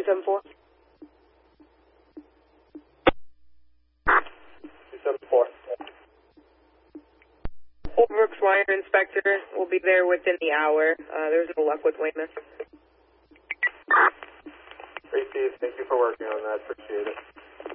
274. 274. Holbrook's wire inspector will be there within the hour. There's no luck with Weymouth.